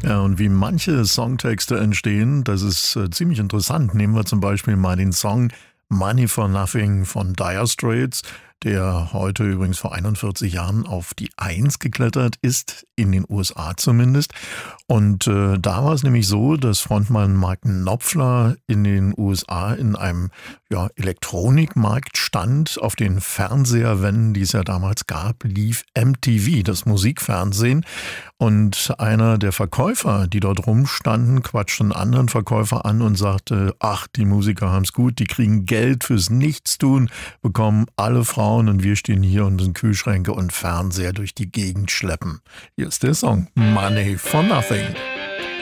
Ja, und wie manche Songtexte entstehen, das ist ziemlich interessant. Nehmen wir zum Beispiel mal den Song Money for Nothing von Dire Straits, der heute übrigens vor 41 Jahren auf die Eins geklettert ist, in den USA zumindest. Und da war es nämlich so, dass Frontmann Mark Knopfler in den USA in einem Elektronikmarkt stand. Auf den Fernseherwänden, die es ja damals gab, lief MTV, das Musikfernsehen. Und einer der Verkäufer, die dort rumstanden, quatschte einen anderen Verkäufer an und sagte, ach, die Musiker haben's gut, die kriegen Geld fürs Nichtstun, bekommen alle Frauen und wir stehen hier und sind Kühlschränke und Fernseher durch die Gegend schleppen. Hier ist der Song Money for Nothing.